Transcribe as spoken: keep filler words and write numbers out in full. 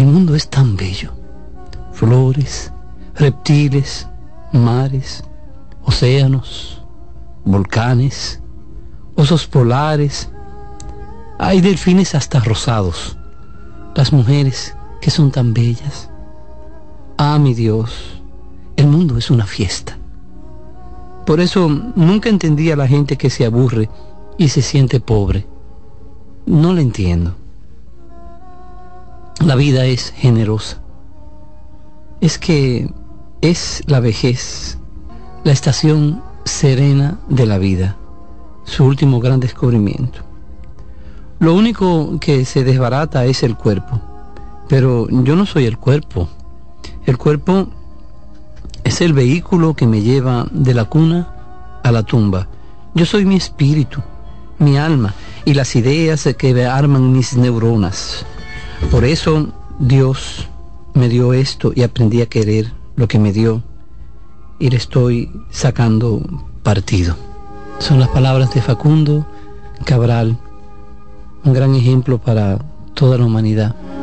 El mundo es tan bello. Flores, reptiles, mares, océanos, volcanes, osos polares. Hay delfines hasta rosados. Las mujeres que son tan bellas. Ah, mi Dios, el mundo es una fiesta. Por eso nunca entendí a la gente que se aburre y se siente pobre. No la entiendo. La vida es generosa. Es que es la vejez, la estación serena de la vida, su último gran descubrimiento. Lo único que se desbarata es el cuerpo, pero yo no soy el cuerpo. El cuerpo es el vehículo que me lleva de la cuna a la tumba. Yo soy mi espíritu, mi alma y las ideas que arman mis neuronas. Por eso Dios me dio esto y aprendí a querer lo que me dio y le estoy sacando partido. Son las palabras de Facundo Cabral, un gran ejemplo para toda la humanidad.